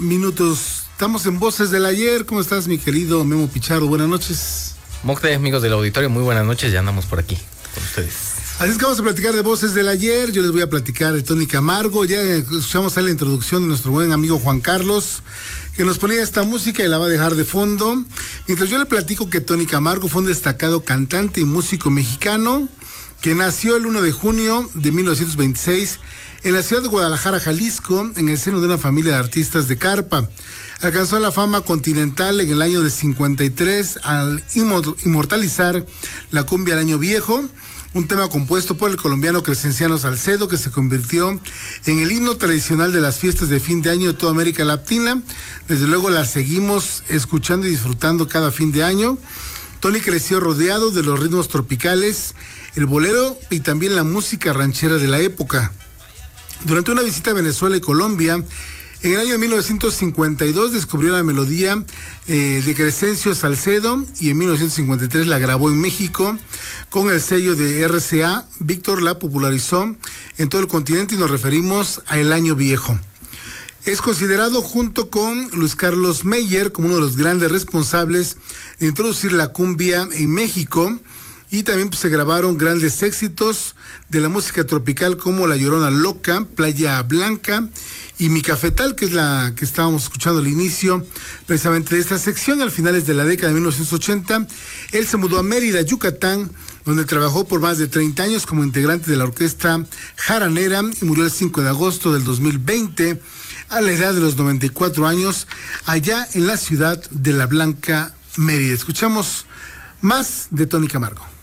Minutos. Estamos en Voces del Ayer. ¿Cómo estás, mi querido Memo Pichardo? Buenas noches. Mocte, amigos del auditorio, muy buenas noches. Ya andamos por aquí con ustedes. Así es que vamos a platicar de Voces del Ayer. Yo les voy a platicar de Tony Camargo. Ya escuchamos ahí la introducción de nuestro buen amigo Juan Carlos, que nos ponía esta música y la va a dejar de fondo. Mientras yo le platico que Tony Camargo fue un destacado cantante y músico mexicano que nació el 1 de junio de 1926 en la ciudad de Guadalajara, Jalisco, en el seno de una familia de artistas de carpa. Alcanzó la fama continental en el año de 53 al inmortalizar la cumbia del Año Viejo, un tema compuesto por el colombiano Crescenciano Salcedo, que se convirtió en el himno tradicional de las fiestas de fin de año de toda América Latina. Desde luego la seguimos escuchando y disfrutando cada fin de año. Tony creció rodeado de los ritmos tropicales, el bolero y también la música ranchera de la época. Durante una visita a Venezuela y Colombia, en el año de 1952 descubrió la melodía de Crescencio Salcedo y en 1953 la grabó en México con el sello de RCA. Víctor la popularizó en todo el continente y nos referimos a El Año Viejo. Es considerado junto con Luis Carlos Meyer como uno de los grandes responsables de introducir la cumbia en México. Y también se grabaron grandes éxitos de la música tropical como La Llorona Loca, Playa Blanca y Mi Cafetal, que es la que estábamos escuchando al inicio precisamente de esta sección. Al finales de la década de 1980, él se mudó a Mérida, Yucatán, donde trabajó por más de 30 años como integrante de la orquesta jaranera y murió el 5 de agosto del 2020 a la edad de los 94 años allá en la ciudad de La Blanca, Mérida. Escuchamos más de Tony Camargo.